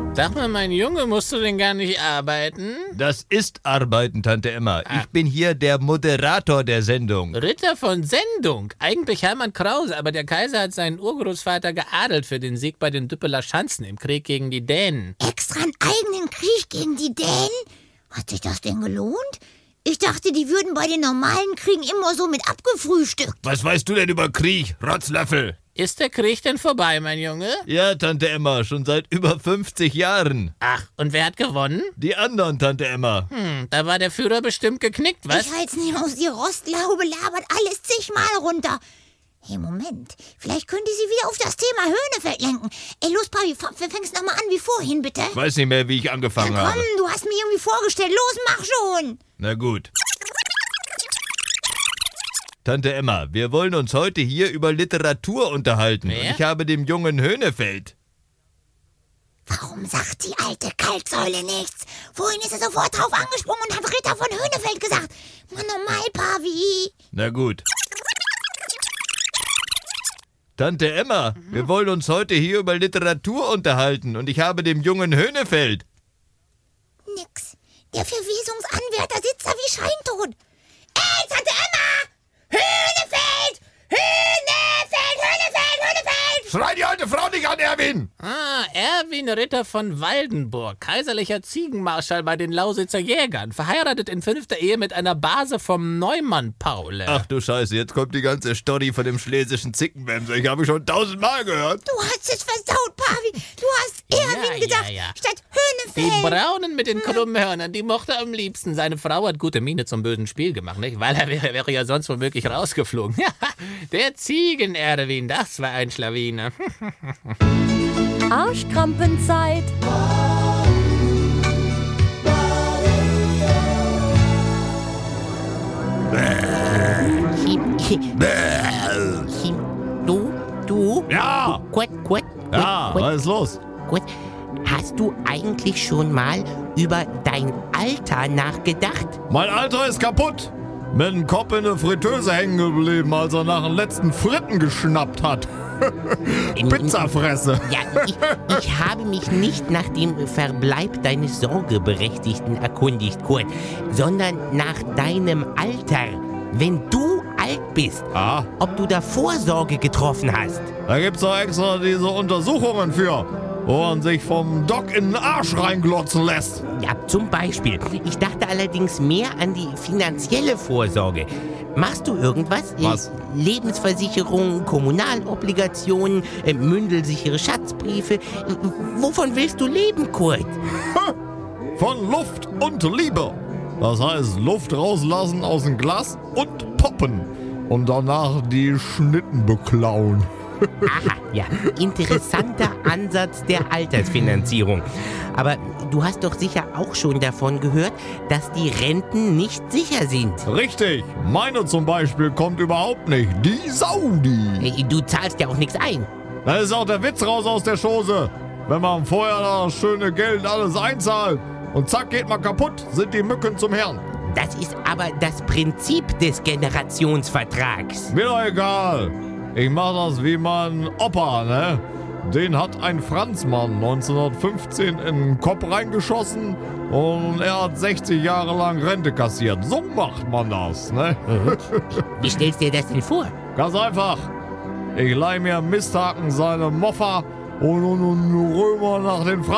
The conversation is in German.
Sag mal, mein Junge, musst du denn gar nicht arbeiten? Das ist Arbeiten, Tante Emma. Ich bin hier der Moderator der Sendung. Ritter von Sendung. Eigentlich Hermann Krause, aber der Kaiser hat seinen Urgroßvater geadelt für den Sieg bei den Düppeler Schanzen im Krieg gegen die Dänen. Extra einen eigenen Krieg gegen die Dänen? Hat sich das denn gelohnt? Ich dachte, die würden bei den normalen Kriegen immer so mit abgefrühstückt. Was weißt du denn über Krieg, Rotzlöffel? Ist der Krieg denn vorbei, mein Junge? Ja, Tante Emma, schon seit über 50 Jahren. Ach, und wer hat gewonnen? Die anderen, Tante Emma. Da war der Führer bestimmt geknickt, was? Ich halt's nicht aus, die Rostlaube labert alles zigmal runter. Hey, Moment, vielleicht könnte sie wieder auf das Thema Höhnefeld lenken. Ey, los, Papi, fängst nochmal an wie vorhin, bitte. Ich weiß nicht mehr, wie ich angefangen Komm, habe. du hast mir irgendwie vorgestellt. Los, mach schon. Na gut. Tante Emma, wir wollen uns heute hier über Literatur unterhalten. Wer? Und ich habe dem jungen Höhnefeld. Warum sagt die alte Kaltsäule nichts? Vorhin ist er sofort drauf angesprungen und hat Ritter von Höhnefeld gesagt. Mann, normal, Pavi. Na gut. Tante Emma, wir wollen uns heute hier über Literatur unterhalten. Und ich habe dem jungen Höhnefeld. Nix. Der Verwesungsanwärter sitzt da wie scheintot. Ey, Tante Emma! Höhnefeld! Höhnefeld! Höhnefeld! Höhnefeld! Schrei die alte Frau nicht an, Erwin! Erwin Ritter von Waldenburg, kaiserlicher Ziegenmarschall bei den Lausitzer Jägern, verheiratet in 5. Ehe mit einer Base vom Neumann Paul. Ach du Scheiße, jetzt kommt die ganze Story von dem schlesischen Zickenwämser. Ich habe schon 1000-mal gehört. Du hast es versaut, Pavi. Du hast Erwin gedacht, statt Die Höhnefeld. Braunen mit den krummen Hörnern, die mochte er am liebsten. Seine Frau hat gute Miene zum bösen Spiel gemacht, nicht? Weil er wäre ja sonst womöglich rausgeflogen. Der Ziegen-Erwin, das war ein Schlawiner. Arschkrampenzeit. Du? Ja! Gut. Ja, was ist los? Gut. Hast du eigentlich schon mal über dein Alter nachgedacht? Mein Alter ist kaputt. Mit dem Kopf in der Fritteuse hängen geblieben, als er nach den letzten Fritten geschnappt hat. Pizzafresse. Ja, ich habe mich nicht nach dem Verbleib deines Sorgeberechtigten erkundigt, Kurt, sondern nach deinem Alter. Wenn du alt bist, ob du da Vorsorge getroffen hast. Da gibt's doch extra diese Untersuchungen für, wo man sich vom Doc in den Arsch reinglotzen lässt. Ja, zum Beispiel. Ich dachte allerdings mehr an die finanzielle Vorsorge. Machst du irgendwas? Was? Lebensversicherung, Kommunalobligationen, mündelsichere Schatzbriefe. Wovon willst du leben, Kurt? Von Luft und Liebe. Das heißt, Luft rauslassen aus dem Glas und poppen. Und danach die Schnitten beklauen. Aha, ja, interessanter Ansatz der Altersfinanzierung. Aber du hast doch sicher auch schon davon gehört, dass die Renten nicht sicher sind. Richtig. Meine zum Beispiel kommt überhaupt nicht. Die Saudi. Du zahlst ja auch nichts ein. Da ist auch der Witz raus aus der Chose. Wenn man vorher das schöne Geld alles einzahlt und zack geht man kaputt, sind die Mücken zum Herrn. Das ist aber das Prinzip des Generationsvertrags. Mir doch egal. Ich mach das wie mein Opa, ne? Den hat ein Franzmann 1915 in den Kopf reingeschossen und er hat 60 Jahre lang Rente kassiert. So macht man das, ne? Wie stellst du dir das denn vor? Ganz einfach. Ich leih mir Misthaken seine Moffa und Römer nach den Franzosen.